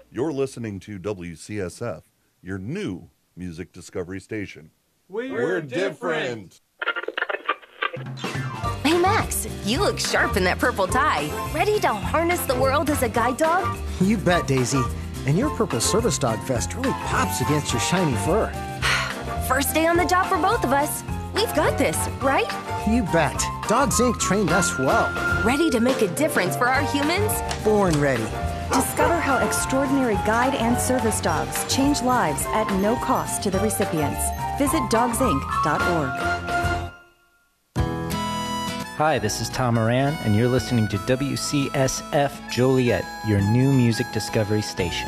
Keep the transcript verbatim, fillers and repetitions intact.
You're listening to W C S F, your new music discovery station. We're, We're different. Hey, Max, you look sharp in that purple tie. Ready to harness the world as a guide dog? You bet, Daisy. And your purple service dog vest really pops against your shiny fur. First day on the job for both of us. We've got this, right? You bet. Dogs Incorporated trained us well. Ready to make a difference for our humans? Born ready. Discover how extraordinary guide and service dogs change lives at no cost to the recipients. Visit dogs inc dot org. Hi, this is Tom Moran, and you're listening to W C S F Joliet, your new music discovery station.